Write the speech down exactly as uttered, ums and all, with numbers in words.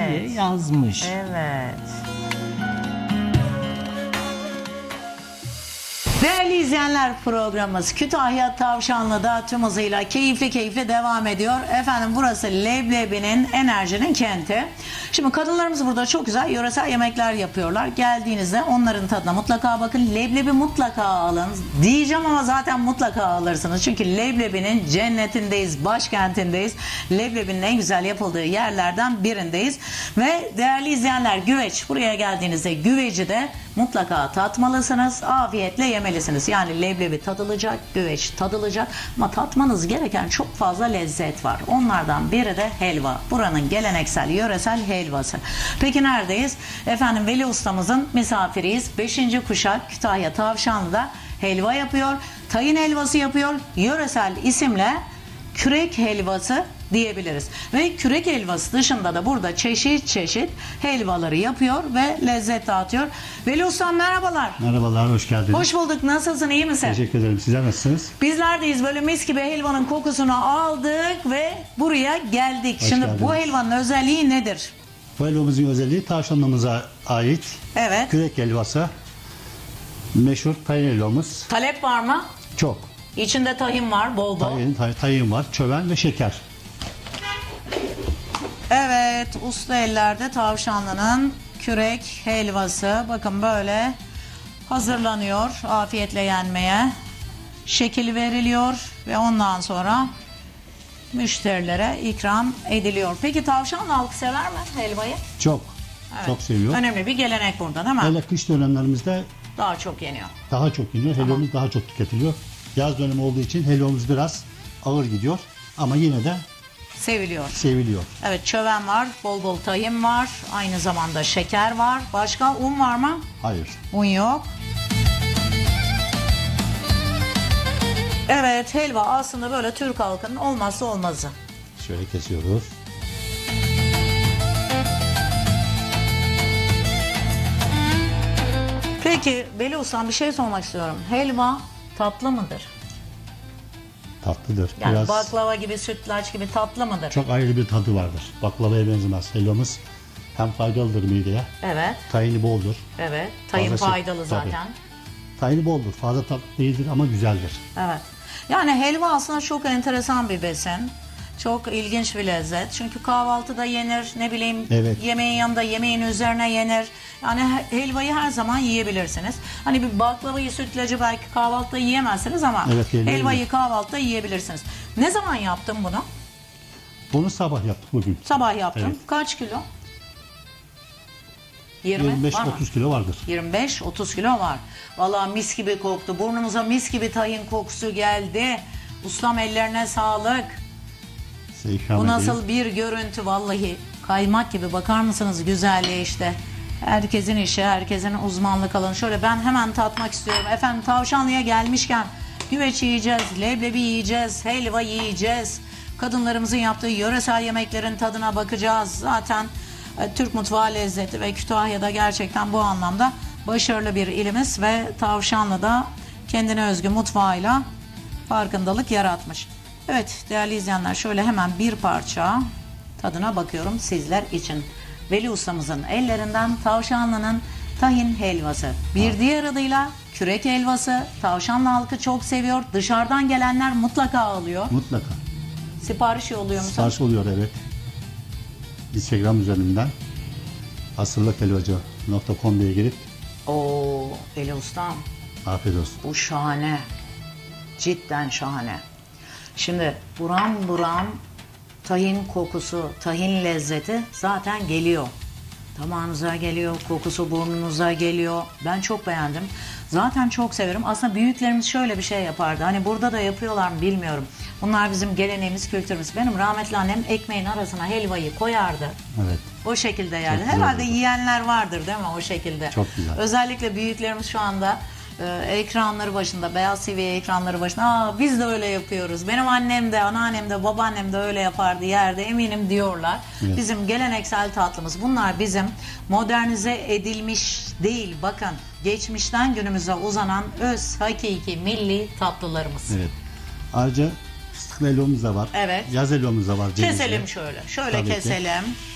diye yazmış. Evet. Değerli izleyenler, programımız Kütahya Tavşanlı'da tüm hızıyla keyifli keyifli devam ediyor. Efendim burası leblebinin, enerjinin kenti. Şimdi kadınlarımız burada çok güzel yöresel yemekler yapıyorlar. Geldiğinizde onların tadına mutlaka bakın. Leblebi mutlaka alın. Diyeceğim ama zaten mutlaka alırsınız. Çünkü leblebinin cennetindeyiz, başkentindeyiz. Leblebinin en güzel yapıldığı yerlerden birindeyiz. Ve değerli izleyenler, güveç. Buraya geldiğinizde güveci de mutlaka tatmalısınız. Afiyetle yemelisiniz. Yani leblebi tadılacak, güveç tadılacak ama tatmanız gereken çok fazla lezzet var. Onlardan biri de helva. Buranın geleneksel, yöresel helvası. Peki neredeyiz? Efendim Veli ustamızın misafiriyiz. beşinci kuşak Kütahya Tavşanlı'da helva yapıyor. Tayin helvası yapıyor. Yöresel isimle kürek helvası diyebiliriz. Ve kürek helvası dışında da burada çeşit çeşit helvaları yapıyor ve lezzet dağıtıyor. Veli Ustam merhabalar. Merhabalar, hoş geldiniz. Hoş bulduk. Nasılsın? İyi misin? Teşekkür ederim. Sizler nasılsınız? Bizler deyiz. Böyle mis gibi helvanın kokusunu aldık ve buraya geldik. Hoş Şimdi geldiniz. bu helvanın özelliği nedir? Bu helvamızın özelliği tavşanlığımıza ait. Evet. Kürek helvası. Meşhur tayin helvamız. Talep var mı? Çok. İçinde tahin var bol bol. Tayin, tay- tayin var, çöven ve şeker. Evet, usta ellerde tavşanlının kürek helvası. Bakın böyle hazırlanıyor afiyetle yenmeye. Şekil veriliyor ve ondan sonra müşterilere ikram ediliyor. Peki tavşanlı halkı sever mi helvayı? Çok. Evet. Çok seviyor. Önemli bir gelenek burada değil mi? Hele kış dönemlerimizde Daha çok yeniyor. daha çok yeniyor. Helvamız daha çok tüketiliyor. Yaz dönemi olduğu için helvamız biraz ağır gidiyor. Ama yine de Seviliyor. seviliyor. Evet, çöven var, bol bol tahin var, aynı zamanda şeker var. Başka un var mı? Hayır. Un yok. Evet, helva aslında böyle Türk halkının olmazsa olmazı. Şöyle kesiyoruz. Peki Veli Ustam, bir şey sormak istiyorum. Helva tatlı mıdır? Tatlıdır. Yani biraz baklava gibi, sütlaç gibi tatlı mıdır? çok ayrı bir tadı vardır. Baklavaya benzemez. Helvamız hem faydalıdır mideye. Evet, Tayini boldur. evet. Tayin Fazlası- faydalı tabii. zaten. Tayini boldur. Fazla tatlı değildir ama güzeldir. Evet. Yani helva aslında çok enteresan bir besin. Çok ilginç bir lezzet. Çünkü kahvaltıda yenir, ne bileyim Evet. yemeğin yanında, yemeğin üzerine yenir. Yani he- helvayı her zaman yiyebilirsiniz. Hani bir baklavayı, sütlacı belki kahvaltıda yiyemezsiniz ama Evet, helva helvayı yenir. kahvaltıda kahvaltıda yiyebilirsiniz. Ne zaman yaptın bunu? Bunu sabah yaptık bugün. Sabah yaptım. Evet. Kaç kilo? yirmi yirmi beş var mı? otuz kilo vardır. yirmi beş otuz kilo var. Vallahi mis gibi koktu. Burnumuza mis gibi tahin kokusu geldi. Ustam ellerine sağlık. Size ikram Bu edeyim. nasıl bir görüntü vallahi. Kaymak gibi, bakar mısınız güzelliğe işte. Herkesin işi, herkesin uzmanlık alanı. Şöyle ben hemen tatmak istiyorum. Efendim Tavşanlı'ya gelmişken güveç yiyeceğiz, leblebi yiyeceğiz, helva yiyeceğiz. Kadınlarımızın yaptığı yöresel yemeklerin tadına bakacağız. Zaten e, Türk mutfağı lezzeti ve Kütahya'da gerçekten bu anlamda başarılı bir ilimiz ve Tavşanlı'da kendine özgü mutfağıyla farkındalık yaratmış. Evet değerli izleyenler, şöyle hemen bir parça tadına bakıyorum sizler için. Veli ustamızın ellerinden Tavşanlı'nın tahin helvası. Bir diğer adıyla kürek helvası. Tavşanlı halkı çok seviyor. Dışarıdan gelenler mutlaka alıyor. Mutlaka. Sipariş yolluyor musun? Sipariş oluyor, evet. Instagram üzerinden asırlıkhelvacı nokta com diye girip Oo Veli ustam, afiyet olsun. bu şahane. Cidden şahane. Şimdi buram buram tahin kokusu, tahin lezzeti zaten geliyor. Damağınıza geliyor, kokusu burnunuza geliyor. Ben çok beğendim. Zaten çok severim. Aslında büyüklerimiz şöyle bir şey yapardı. Hani burada da yapıyorlar mı bilmiyorum. Bunlar bizim geleneğimiz, kültürümüz. Benim rahmetli annem ekmeğin arasına helvayı koyardı. Evet. O şekilde yani. Çok güzel Herhalde oldu. yiyenler vardır değil mi o şekilde? Çok güzel. Özellikle büyüklerimiz şu anda e, ekranları başında, Beyaz T V ekranları başında, aa biz de öyle yapıyoruz. Benim annem de, anneannem de, babaannem de öyle yapardı yerde eminim diyorlar. Evet. Bizim geleneksel tatlımız. Bunlar bizim modernize edilmiş değil. Bakın geçmişten günümüze uzanan öz, hakiki, milli tatlılarımız. Evet. Ayrıca fıstıklı helvamız da var. Evet. Yaz helvamız da var. cevizli. Keselim şöyle. Şöyle Tabii ki. keselim.